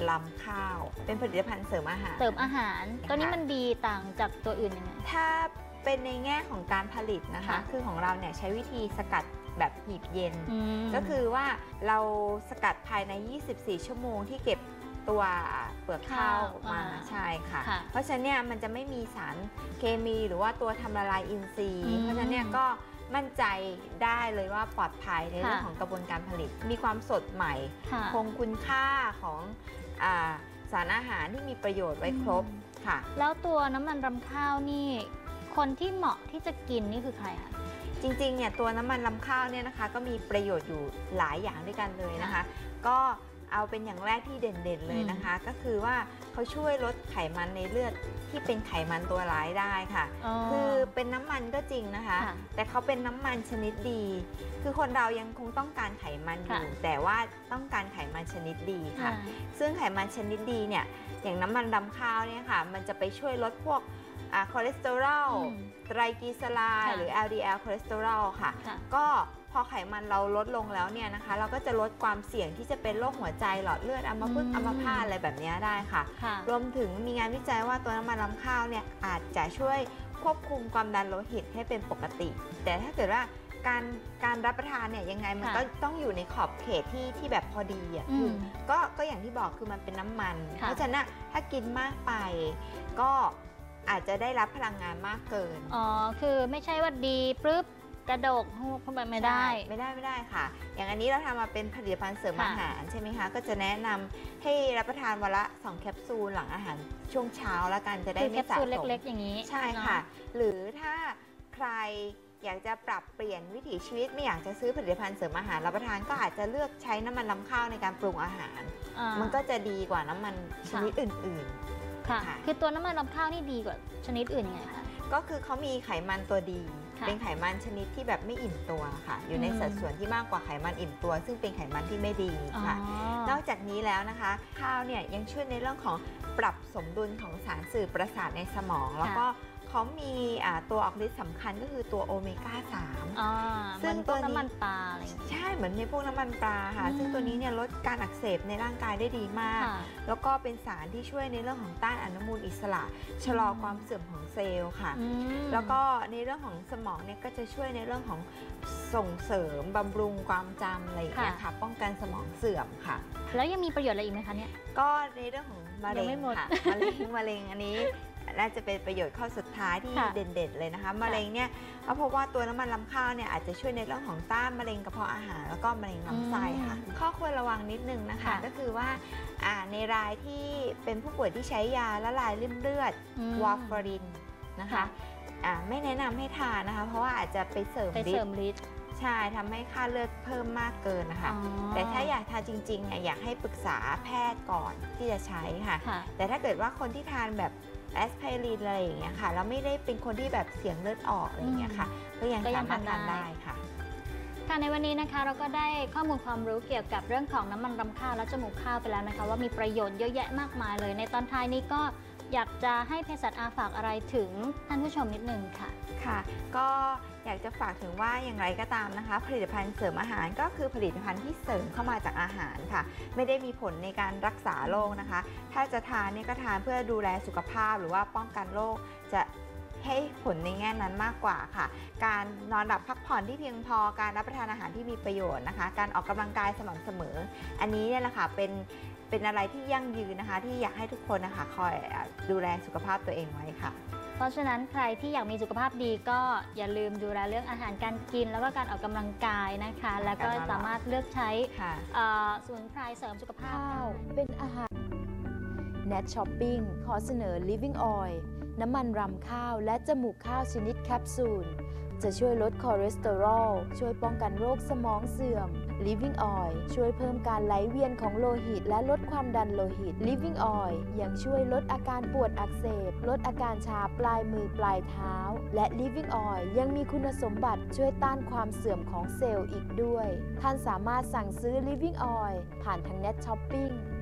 รำข้าวเป็นผลิตภัณฑ์เสริมอาหารตัวนี้มันดีต่างจากตัวอื่นยังไงถ้าเป็นในแง่ของการผลิตนะคะคือของเราเนี่ยใช้วิธีสกัดแบบหีบเย็นก็คือว่าเราสกัดภายใน24ชั่วโมงที่เก็บตัวเปลือกข้าวมาใช่ค่ะเพราะฉะนั้นเนี่ยมันจะไม่มีสารเคมีหรือว่าตัวทำละลายอินทรีย์เพราะฉะนั้นเนี่ยก็มั่นใจได้เลยว่าปลอดภัยในเรื่องของกระบวนการผลิตมีความสดใหม่คงคุณค่าของสารอาหารที่มีประโยชน์ไว้ครบค่ะแล้วตัวน้ำมันรำข้าวนี่คนที่เหมาะที่จะกินนี่คือใครคะจริงๆเนี่ยตัวน้ำมันรำข้าวเนี่ยนะคะก็มีประโยชน์อยู่หลายอย่างด้วยกันเลยนะคะก็เอาเป็นอย่างแรกที่เด่นๆเลยนะคะก็คือว่าเขาช่วยลดไขมันในเลือดที่เป็นไขมันตัวร้ายได้ค่ะคือเป็นน้ำมันก็จริงนะคะแต่เขาเป็นน้ำมันชนิดดีคือคนเรายังคงต้องการไขมันอยู่แต่ว่าต้องการไขมันชนิดดีค่ะซึ่งไขมันชนิดดีเนี่ยอย่างน้ำมันรำข้าวเนี่ยค่ะมันจะไปช่วยลดพวกคอเลสเตอรอลไตรกลีเซอไรด์หรือ LDL คอเลสเตอรอลค่ะก็พอไขมันเราลดลงแล้วเนี่ยนะคะเราก็จะลดความเสี่ยงที่จะเป็นโรคหัวใจหลอดเลือดอัมพฤกษ์อัมพาตอะไรแบบนี้ได้ค่ะรวมถึงมีงานวิจัยว่าตัวน้ำมันรำข้าวเนี่ยอาจจะช่วยควบคุมความดันโลหิตให้เป็นปกติแต่ถ้าเกิดว่าการรับประทานเนี่ยยังไงมันก็ต้องอยู่ในขอบเขตที่แบบพอดีอ่ะก็อย่างที่บอกคือมันเป็นน้ำมันเพราะฉะนั้นถ้ากินมากไปก็อาจจะได้รับพลังงานมากเกินคือไม่ใช่ว่าดีปึ๊บกระดกเข้าไปไม่ได้ค่ะอย่างอันนี้เราทำมาเป็นผลิตภัณฑ์เสริมอาหารใช่ไหมคะก็จะแนะนำให้รับประทานวันละ2แคปซูลหลังอาหารช่วงเช้าแล้วกันจะได้ไม่สะสมเล็กๆอย่างนี้ใช่ค่ะหรือถ้าใครอยากจะปรับเปลี่ยนวิถีชีวิตไม่อยากจะซื้อผลิตภัณฑ์เสริมอาหารรับประทานก็อาจจะเลือกใช้น้ำมันรำข้าวในการปรุงอาหารมันก็จะดีกว่าน้ำมันชนิดอื่นๆค่ะคือตัวน้ำมันรำข้าวนี่ดีกว่าชนิดอื่นยังไงคะก็คือเขามีไขมันตัวดีเป็นไขมันชนิดที่แบบไม่อิ่มตัวค่ะอยู่ในสัดส่วนที่มากกว่าไขมันอิ่มตัวซึ่งเป็นไขมันที่ไม่ดีค่ะนอกจากนี้แล้วนะคะข้าวเนี่ยยังช่วยในเรื่องของปรับสมดุลของสารสื่อประสาทในสมองแล้วก็เขามีตัวออกฤทธิ์สำคัญก็คือตัวโอเมก้า3 ซึ่งตัวน้ำมันปลาอะไรใช่เหมือนในพวกน้ำมันปลาค่ะซึ่งตัวนี้เนี่ยลดการอักเสบในร่างกายได้ดีมากแล้วก็เป็นสารที่ช่วยในเรื่องของต้านอนุมูลอิสระชะลอความเสื่อมของเซลล์ค่ะแล้วก็ในเรื่องของสมองเนี่ยก็จะช่วยในเรื่องของส่งเสริมบำรุงความจำอะไรอย่างเงี้ยค่ะป้องกันสมองเสื่อมค่ะแล้วยังมีประโยชน์อะไรอีกไหมคะเนี่ยก็ในเรื่องของมะเร็งค่ะมะเร็งอันนี้น่าจะเป็นประโยชน์ข้อสุดท้ายที่เด่นๆเลยนะคะมะเร็งเนี่ยเพราะว่าตัวน้ำมันรำข้าวเนี่ยอาจจะช่วยในเรื่องของต้านมะเร็งกระเพาะอาหารแล้วก็มะเร็งลำไส้ค่ะข้อควรระวังนิดนึงนะคะก็คือว่าในรายที่เป็นผู้ป่วยที่ใช้ยาละลายริ่มเลือดวาฟารินนะคะไม่แนะนำให้ทานนะคะเพราะว่าอาจจะไปเสริมฤทธิ์ใช่ทำให้ค่าเลือดเพิ่มมากเกินนะคะแต่ถ้าอยากทานจริงๆอยากให้ปรึกษาแพทย์ก่อนที่จะใช้ค่ะแต่ถ้าเกิดว่าคนที่ทานแบบแอสไพรินอะไรอย่างเงี้ยค่ะแล้วไม่ได้เป็นคนที่แบบเสียงเลือดออกอะไรอย่างเงี้ยค่ะก็ยังสามารถทานได้ค่ะในวันนี้นะคะเราก็ได้ข้อมูลความรู้เกี่ยวกับเรื่องของน้ำมันรำข้าวและจมูกข้าวไปแล้วนะคะว่ามีประโยชน์เยอะแยะมากมายเลยในตอนท้ายนี้ก็อยากจะให้เภสัชฝากอะไรถึงท่านผู้ชมนิดนึงค่ะค่ะก็อยากจะฝากถึงว่าอย่างไรก็ตามนะคะผลิตภัณฑ์เสริมอาหารก็คือผลิตภัณฑ์ที่เสริมเข้ามาจากอาหารค่ะไม่ได้มีผลในการรักษาโรคนะคะถ้าจะทานเนี่ยก็ทานเพื่อดูแลสุขภาพหรือว่าป้องกันโรคจะให้ผลในแง่นั้นมากกว่าค่ะการนอนหลับพักผ่อนที่เพียงพอการรับประทานอาหารที่มีประโยชน์นะคะการออกกำลังกายสม่ำเสมออันนี้เนี่ยแหละค่ะเป็นอะไรที่ยั่งยืนนะคะที่อยากให้ทุกคนนะคะคอยดูแลสุขภาพตัวเองไว้ค่ะเพราะฉะนั้นใครที่อยากมีสุขภาพดีก็อย่าลืมดูแลเรื่องอาหารการกินแล้วก็การออกกำลังกายนะคะแล้วก็สามารถเลือกใช้สมุนไพรเสริมสุขภาพเป็นอาหาร Net Shopping ขอเสนอ Living Oil น้ำมันรำข้าวและจมูกข้าวชนิดแคปซูลจะช่วยลดคอเลสเตอรอลช่วยป้องกันโรคสมองเสื่อม Living Oil ช่วยเพิ่มการไหลเวียนของโลหิตและลดความดันโลหิต Living Oil ยังช่วยลดอาการปวดอักเสบลดอาการชาปลายมือปลายเท้าและ Living Oil ยังมีคุณสมบัติช่วยต้านความเสื่อมของเซลล์อีกด้วยท่านสามารถสั่งซื้อ Living Oil ผ่านทาง Net Shopping